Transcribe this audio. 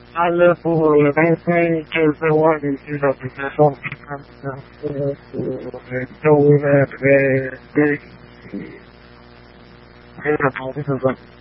alle full che se vuoi vicino perché sono dove era